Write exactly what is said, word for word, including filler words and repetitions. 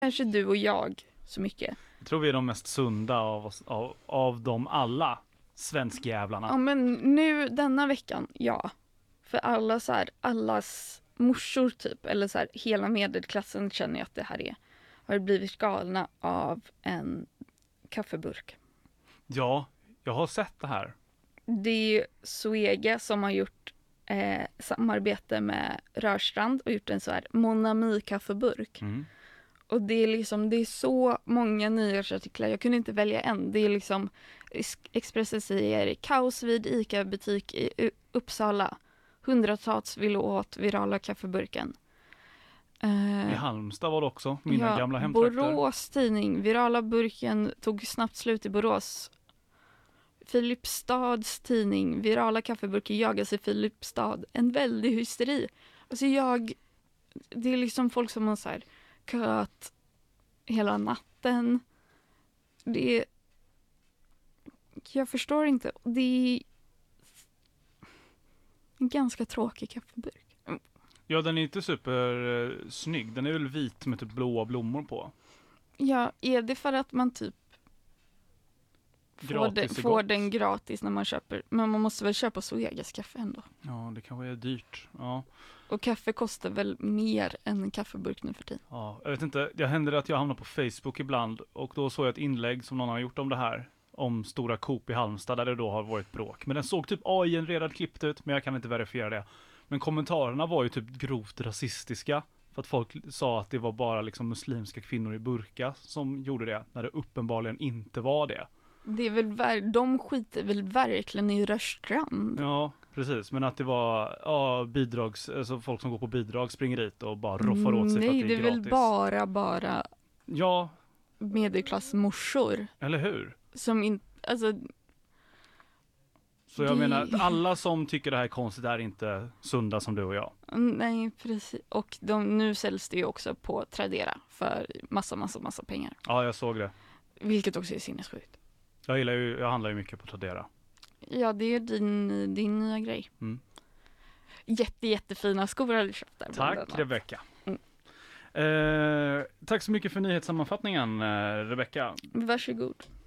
Kanske du och jag så mycket. Jag tror vi är de mest sunda av oss, av, av dem alla svenskjävlarna. Ja, men nu denna veckan, ja. För alla så här, allas morsor typ, eller så här, hela medelklassen känner jag att det här är. Har blivit galna av en kaffeburk. Ja, jag har sett det här. Det är Zoega som har gjort eh, samarbete med Rörstrand och gjort en så här Monami kaffeburk. Mm. Och det är liksom, det är så många nyhetsartiklar. Jag kunde inte välja en. Det är liksom Expressen säger kaos vid ICA-butik i U- Uppsala. Hundratals vill åt virala kaffeburken. I Halmstad var det också, mina ja, gamla hemtrakter. Borås tidning, virala burken tog snabbt slut i Borås. Filipstads tidning, virala kaffeburker jagas i Filipstad. En väldig hysteri. Alltså jag, det är liksom folk som har så här köat hela natten. Det är, jag förstår inte. Det är en ganska tråkig kaffeburk. Ja, den är inte super eh, snygg. Den är väl vit med typ blåa blommor på. Ja, är det för att man typ får, den, får den gratis när man köper? Men man måste väl köpa Zoegas kaffe ändå. Ja, det kanske är dyrt. Ja. Och kaffe kostar väl mer än en kaffeburk nu för tiden. Ja, jag vet inte. Det händer att jag hamnar på Facebook ibland och då såg jag ett inlägg som någon har gjort om det här. Om Stora Coop i Halmstad där det då har varit bråk. Men den såg typ A I-genererad klippt ut, men jag kan inte verifiera det. Men kommentarerna var ju typ grovt rasistiska. För att folk sa att det var bara liksom muslimska kvinnor i burka som gjorde det. När det uppenbarligen inte var det. Det är väl ver- de skiter väl verkligen i Rörstrand. Ja, precis. Men att det var ja, bidrags, alltså folk som går på bidrag springer dit och bara roffar åt sig Nej, för att det är, det är gratis. väl bara, bara Ja, medelklassmorsor. eller hur? Som inte, alltså... Så jag det... menar, att alla som tycker det här är konstigt är inte sunda som du och jag. Nej, precis. Och de, nu säljs det ju också på Tradera för massa, massa, massa pengar. Ja, jag såg det. Vilket också är sinnessjukt. Jag gillar ju, jag handlar ju mycket på Tradera. Ja, det är din, din nya grej. Mm. Jätte, jättefina skor har du köpt där. Tack, Rebecka. Mm. Eh, tack så mycket för nyhetssammanfattningen, eh, Rebecka. Varsågod.